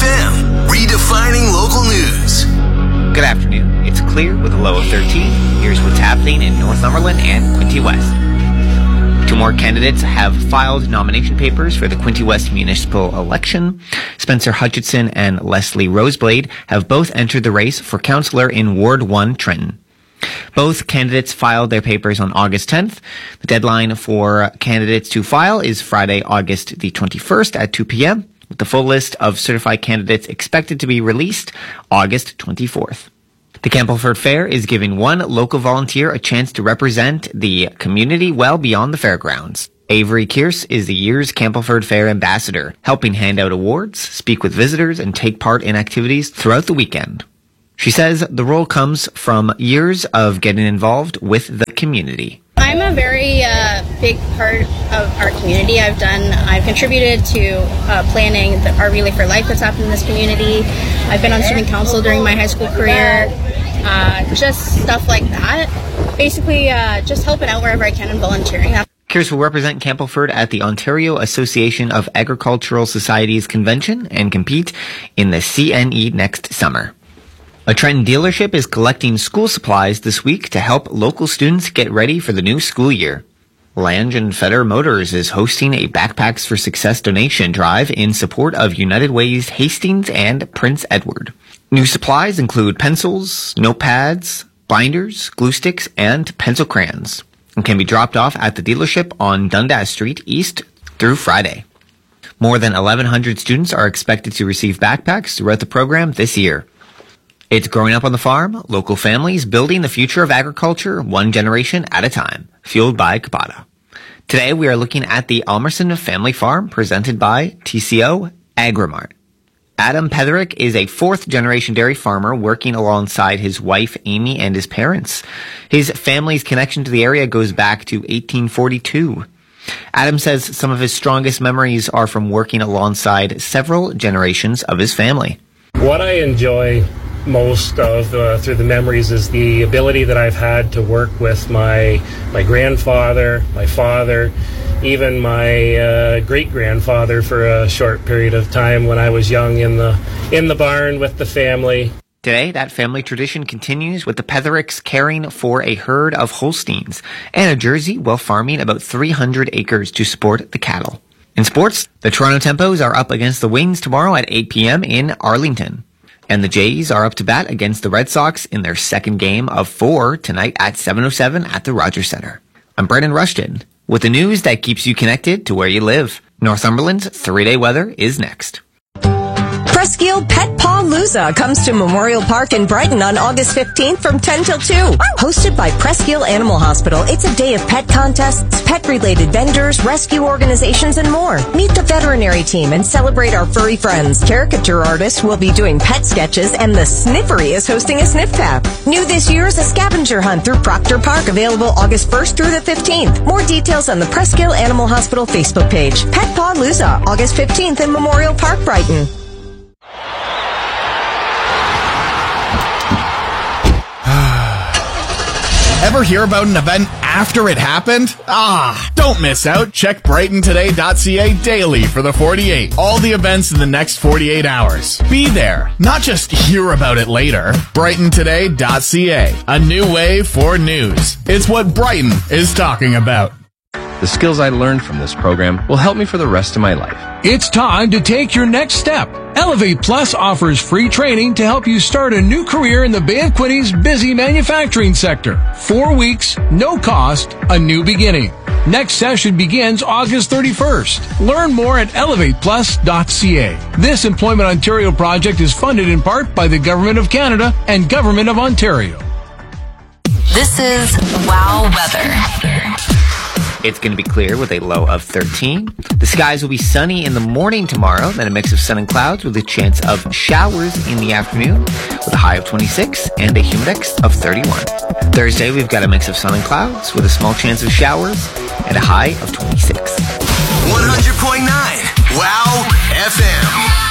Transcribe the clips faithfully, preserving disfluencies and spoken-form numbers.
M, redefining local news. Good afternoon. It's clear with a low of thirteen. Here's what's happening in Northumberland and Quinte West. Two more candidates have filed nomination papers for the Quinte West municipal election. Spencer Hutchinson and Leslie Roseblade have both entered the race for councillor in Ward one, Trenton. Both candidates filed their papers on August tenth. The deadline for candidates to file is Friday, August the twenty-first at two p.m., with the full list of certified candidates expected to be released August twenty-fourth. The Campbellford Fair is giving one local volunteer a chance to represent the community well beyond the fairgrounds. Avery Kearse is the year's Campbellford Fair ambassador, helping hand out awards, speak with visitors, and take part in activities throughout the weekend. She says the role comes from years of getting involved with the community. I'm a very uh, big part of our community. I've done, I've contributed to uh, planning the, our Relay for Life that's happened in this community. I've been on student council during my high school career. Uh, just stuff like that. Basically, uh, just helping out wherever I can and volunteering. Kearse will represent Campbellford at the Ontario Association of Agricultural Societies Convention and compete in the C N E next summer. A Trenton dealership is collecting school supplies this week to help local students get ready for the new school year. Lange and Feder Motors is hosting a Backpacks for Success donation drive in support of United Way's Hastings and Prince Edward. New supplies include pencils, notepads, binders, glue sticks, and pencil crayons, and can be dropped off at the dealership on Dundas Street East through Friday. More than eleven hundred students are expected to receive backpacks throughout the program this year. It's growing up on the farm, local families building the future of agriculture one generation at a time, fueled by Kapata. Today we are looking at the Almerson Family Farm presented by T C O Agrimart. Adam Petherick is a fourth-generation dairy farmer working alongside his wife Amy and his parents. His family's connection to the area goes back to eighteen forty-two. Adam says some of his strongest memories are from working alongside several generations of his family. What I enjoy most of uh, through the memories is the ability that I've had to work with my my grandfather, my father, even my uh, great-grandfather for a short period of time when I was young in the in the barn with the family. Today, that family tradition continues with the Pethericks caring for a herd of Holsteins and a Jersey while farming about three hundred acres to support the cattle. In sports, the Toronto Tempos are up against the Wings tomorrow at eight p.m. in Arlington. And the Jays are up to bat against the Red Sox in their second game of four tonight at seven oh seven at the Rogers Centre. I'm Brendan Rushton with the news that keeps you connected to where you live. Northumberland's three-day weather is next. Presqu'île Pet Palooza comes to Memorial Park in Brighton on August fifteenth from ten till two. Hosted by Presqu'île Animal Hospital, it's a day of pet contests, pet-related vendors, rescue organizations, and more. Meet the veterinary team and celebrate our furry friends. Caricature artists will be doing pet sketches, and the Sniffery is hosting a sniff tap. New this year is a scavenger hunt through Proctor Park, available August first through the fifteenth. More details on the Presqu'île Animal Hospital Facebook page. Pet Palooza, August fifteenth in Memorial Park, Brighton. Ever hear about an event after it happened? Ah, don't miss out. Check brighton today dot c a daily for the forty-eight. All the events in the next forty-eight hours. Be there, not just hear about it later. brighton today dot c a, a new way for news. It's what Brighton is talking about. The skills I learned from this program will help me for the rest of my life. It's time to take your next step. Elevate Plus offers free training to help you start a new career in the Bay of Quinte's busy manufacturing sector. Four weeks, no cost, a new beginning. Next session begins August thirty-first. Learn more at elevate plus dot c a. This Employment Ontario project is funded in part by the Government of Canada and Government of Ontario. This is Wow Weather. It's going to be clear with a low of thirteen. The skies will be sunny in the morning tomorrow, then a mix of sun and clouds with a chance of showers in the afternoon with a high of twenty-six and a humidex of thirty-one. Thursday, we've got a mix of sun and clouds with a small chance of showers and a high of twenty-six. one hundred point nine Wow F M.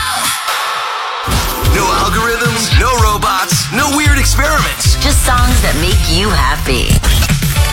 No algorithms, no robots, no weird experiments. Just songs that make you happy.